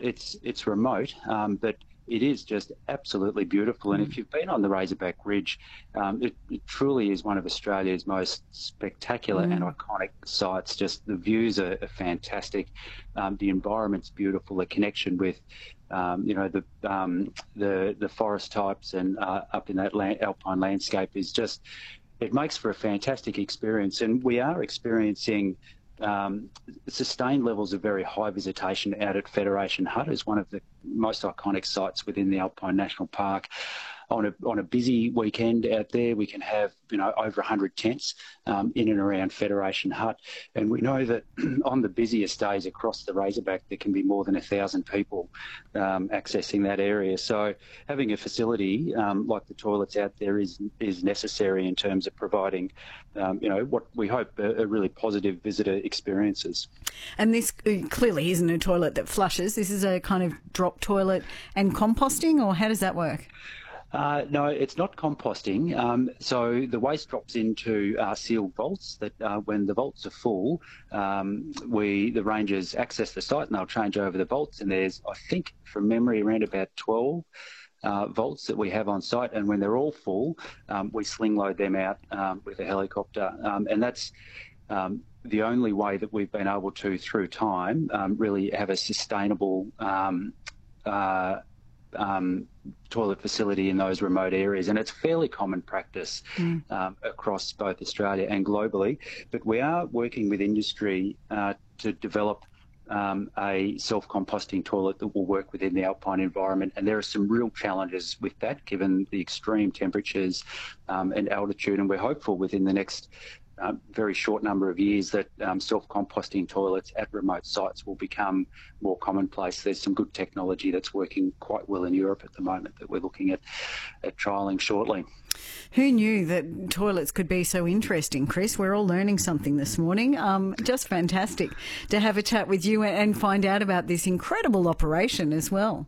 it's remote, but it is just absolutely beautiful. And if you've been on the Razorback Ridge, it truly is one of Australia's most spectacular and iconic sites. Just the views are fantastic. The environment's beautiful. The connection with, the forest types and up in that alpine landscape is just, it makes for a fantastic experience. And we are experiencing sustained levels of very high visitation out at Federation Hut as one of the most iconic sites within the Alpine National Park. On a busy weekend out there, we can have over 100 tents in and around Federation Hut, and we know that on the busiest days across the Razorback there can be more than 1,000 people accessing that area. So having a facility like the toilets out there is necessary in terms of providing what we hope are really positive visitor experiences. And this clearly isn't a toilet that flushes. This is a kind of drop toilet and composting, or how does that work? No, it's not composting. So the waste drops into sealed vaults that when the vaults are full, the rangers access the site and they'll change over the vaults. And there's, I think, from memory, around about 12 vaults that we have on site. And when they're all full, we sling load them out with a helicopter. And that's the only way that we've been able to, through time, really have a sustainable toilet facility in those remote areas, and it's fairly common practice across both Australia and globally. But we are working with industry to develop a self-composting toilet that will work within the alpine environment, and there are some real challenges with that given the extreme temperatures and altitude, and we're hopeful within the next very short number of years that self-composting toilets at remote sites will become more commonplace. There's some good technology that's working quite well in Europe at the moment that we're looking at trialling shortly. Who knew that toilets could be so interesting, Chris? We're all learning something this morning. Just fantastic to have a chat with you and find out about this incredible operation as well.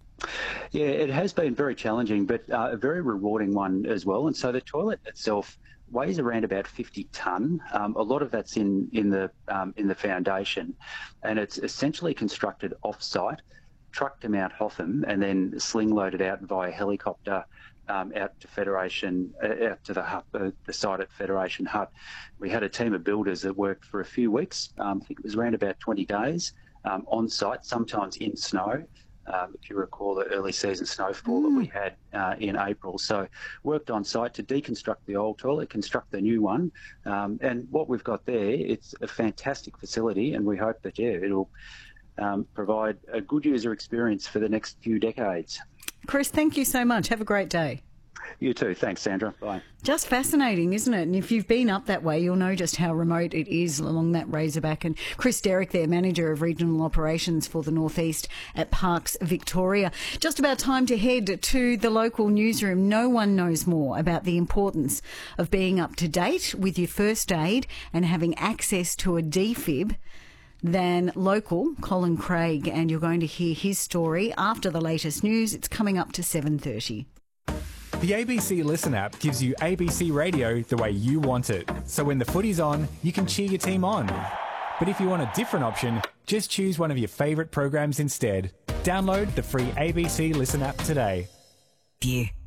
Yeah, it has been very challenging, but a very rewarding one as well. And so the toilet itself weighs around about 50 tonne. A lot of that's in the foundation, and it's essentially constructed off-site, trucked to Mount Hotham, and then sling loaded out via helicopter out to Federation, out to the site at Federation Hut. We had a team of builders that worked for a few weeks. I think it was around about 20 days on site, sometimes in snow. If you recall the early season snowfall that we had in April. So worked on site to deconstruct the old toilet, construct the new one. And what we've got there, it's a fantastic facility, and we hope that, it'll provide a good user experience for the next few decades. Chris, thank you so much. Have a great day. You too. Thanks, Sandra. Bye. Just fascinating, isn't it? And if you've been up that way, you'll know just how remote it is along that Razorback. And Chris Derrick there, Manager of Regional Operations for the North East at Parks Victoria. Just about time to head to the local newsroom. No one knows more about the importance of being up to date with your first aid and having access to a defib than local Colin Craig. And you're going to hear his story after the latest news. It's coming up to 7:30. The ABC Listen app gives you ABC radio the way you want it. So when the footy's on, you can cheer your team on. But if you want a different option, just choose one of your favourite programs instead. Download the free ABC Listen app today. Yeah.